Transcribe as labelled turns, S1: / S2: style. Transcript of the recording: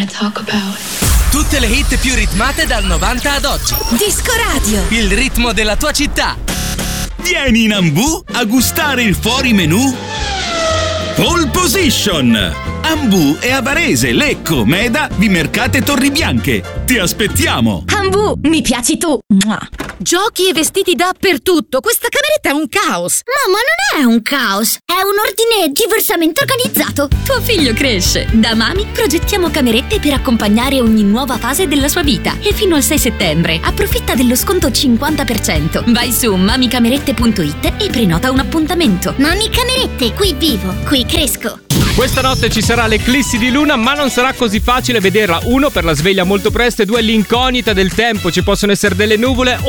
S1: wanna talk about.
S2: Tutte le hit più ritmate dal 90 ad oggi.
S3: Disco Radio.
S2: Il ritmo della tua città.
S4: Vieni in Ambu a gustare il fuori menù Pole Position. Ambu è a Varese, Lecco, Meda, Vimercate, Torribianche. Ti aspettiamo.
S3: Ambu, mi piaci tu. Mua.
S5: Giochi e vestiti dappertutto. Questa cameretta è un caos.
S6: Mamma, non è un caos, è un ordine diversamente organizzato.
S3: Tuo figlio cresce. Da Mami progettiamo camerette per accompagnare ogni nuova fase della sua vita. E fino al 6 settembre approfitta dello sconto 50%. Vai su mamicamerette.it e prenota un appuntamento.
S6: Mami Camerette, qui vivo, qui cresco.
S7: Questa notte ci sarà l'eclissi di luna, ma non sarà così facile vederla. 1, per la sveglia molto presto, e 2, l'incognita del tempo. Ci possono essere delle nuvole